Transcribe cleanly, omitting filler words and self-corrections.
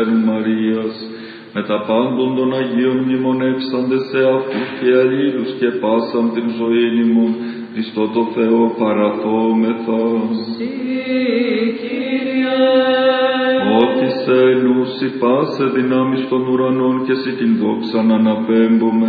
Αγίου Μαρίας, με τα πάντων των Αγίων μνημονεύσαντες σε αυτούς και αλλήλους και πάσαν την ζωήν ημών, Χριστό το Θεό παραθόμεθα. Ότι σε ενούσι πάσε δυνάμεις των ουρανών και σε την δόξαν αναπέμπουμε.